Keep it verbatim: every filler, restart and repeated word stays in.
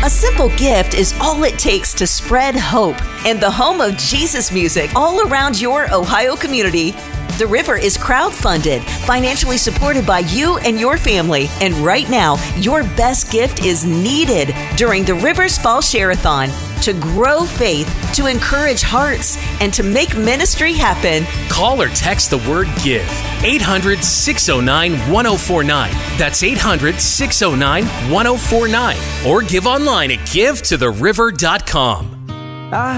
A simple gift is all it takes to spread hope. And the home of Jesus music all around your Ohio community, The River is crowdfunded, financially supported by you and your family. And right now, your best gift is needed during the River's Fall Share-a-thon to grow faith, to encourage hearts, and to make ministry happen. Call or text the word GIVE, eight hundred, six oh nine, one oh four nine. That's eight hundred, six oh nine, one oh four nine. Or give online at give to the river dot com.